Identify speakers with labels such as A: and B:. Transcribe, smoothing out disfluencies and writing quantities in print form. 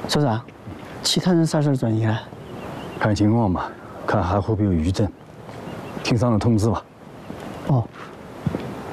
A: 所长，其他人啥时候转移啊？
B: 看情况吧，看还会不会有余震。听上头通知吧。
A: 哦，